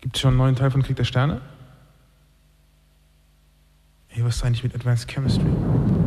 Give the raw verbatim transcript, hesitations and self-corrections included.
Gibt es schon einen neuen Teil von Krieg der Sterne? Ey, was ist eigentlich mit Advanced Chemistry?